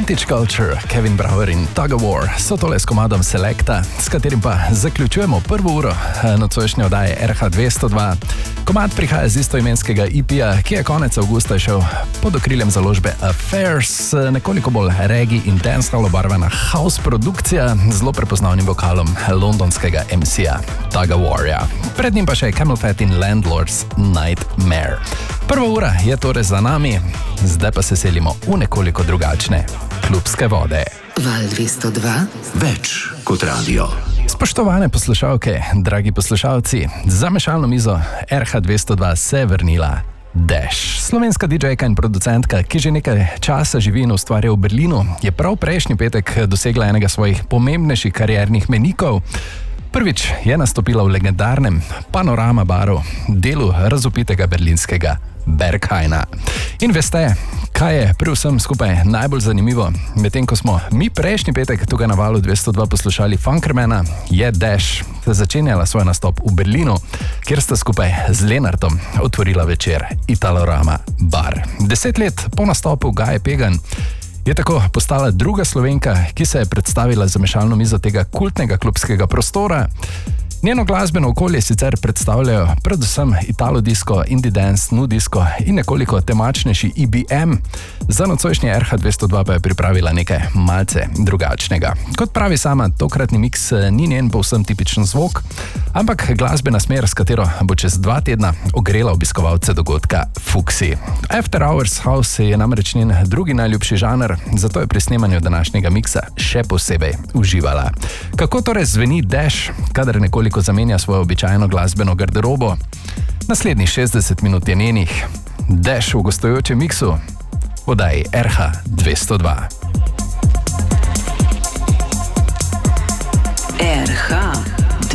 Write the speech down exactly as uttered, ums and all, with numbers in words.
Vintage Culture, Kevin Bauer in Tug of War so tole s komadom Selecta, s katerim pa zaključujemo prvo uro nocojšnje oddaje R H dvesto dva. Komad prihaja z istoimenskega E P-ja, ki je konec avgusta šel pod okriljem založbe Affairs, nekoliko bolj reggae in dancehall obarvana house produkcija z zelo prepoznavnim vokalom londonskega M C-ja Tug of Warja. Pred njim pa še Camel Fat in Landlord's Nightmare. Prva ura je torej za nami, zdaj pa se selimo v nekoliko drugačne klubske vode. Val dvesto dva, več kot radio. Spoštovane poslušalke, dragi poslušalci, za mešalno mizo R H dvesto dva se je vrnila Dash. Slovenska didžejka in producentka, ki že nekaj časa živi in ustvarja v Berlinu, je prav prejšnji petek dosegla enega svojih pomembnejših kariernih menikov. Prvič je nastopila v legendarnem Panorama baru, delu razvpitega berlinskega Berghaina. In veste, kaj je pri vsem skupaj najbolj zanimivo? Medtem ko smo mi prejšnji petek tukaj na Valu dvesto dva poslušali Funkermana, je Dash začenjala svoj nastop v Berlinu, kjer sta skupaj z Lenartom otvorila večer Italorama bar. Deset let po nastopu Gaje Pegan je tako postala druga Slovenka, ki se je predstavila za mešalno mizo tega kultnega klubskega prostora. Njeno glasbeno okolje sicer predstavljajo predvsem italo disco, indie dance, nu disco in nekoliko temačnejši E B M. Za nocojšnje R H dvesto dva pa je pripravila nekaj malce drugačnega. Kot pravi sama, tokratni miks ni njen povsem tipičen zvok, ampak glasbena smer, s katero bo čez dva tedna ogrela obiskovalce dogodka Fuxi. After Hours House je namreč njen drugi najljubši žanr, zato je pri snemanju današnjega miksa še posebej uživala. Kako torej zveni Dash, kadar nekoliko ko zamenja svojo običajno glasbeno garderobo? Naslednjih šestdeset minut je njenih. Dash v gostujočem miksu v oddaji R H dvesto dva. R H